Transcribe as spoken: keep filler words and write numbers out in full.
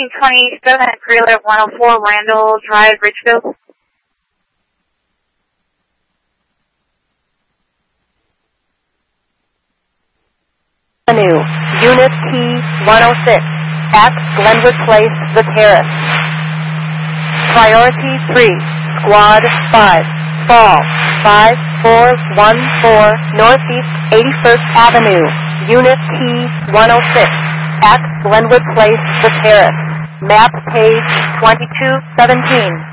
nineteen twenty-seven, Prelude one oh four, Randall Drive, Richfield. Avenue, Unit T one oh six, at Glenwood Place, The Terrace. Priority three, Squad five, Fall five four one four, Northeast eighty-first Avenue, Unit T one oh six, at Glenwood Place, The Terrace. Map page twenty-two seventeen.